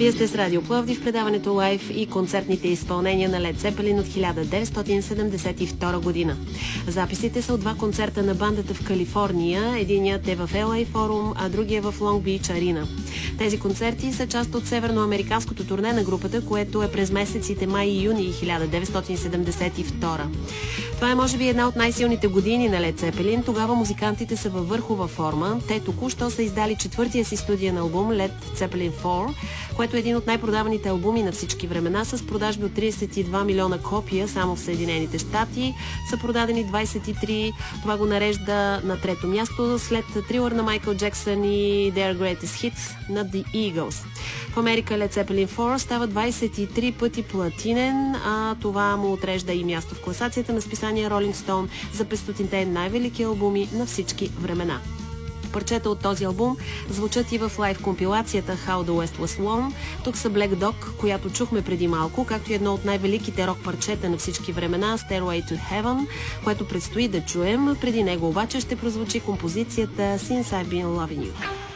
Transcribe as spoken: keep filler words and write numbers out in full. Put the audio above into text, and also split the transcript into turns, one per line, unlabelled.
Вие сте с Радио Пловдив в предаването Лайф и концертните изпълнения на Лед Цепелин от хиляда деветстотин седемдесет и втора година. Записите са от два концерта на бандата в Калифорния. Единият е в Ел Ей Форум, а другия в Лонг Бич Арена. Тези концерти са част от северноамериканското турне на групата, което е през месеците май и юни хиляда деветстотин седемдесет и втора. Това е може би една от най-силните години на Лед Цепелин. Тогава музикантите са във върхова форма. Те току-що са издали четвъртия си студиен албум Лед Цепелин четири, което е един от най-продаваните албуми на всички времена, с продажби от тридесет и два милиона копия само в Съединените щати. Са продадени двадесет и три. Това го нарежда на трето място след Thriller на Майкъл Джексън и Their Greatest Hits на The Eagles. В Америка Лед Цепелин четири става двадесет и три пъти платинен, а това му отрежда и място в класацията на списание Rolling Stone за петстотинте най-велики албуми на всички времена. Парчета от този албум звучат и в лайв компилацията How the West Was Won. Тук са Black Dog, която чухме преди малко, както и едно от най-великите рок парчета на всички времена Stairway to Heaven, което предстои да чуем. Преди него обаче ще прозвучи композицията Since I've Been Loving You.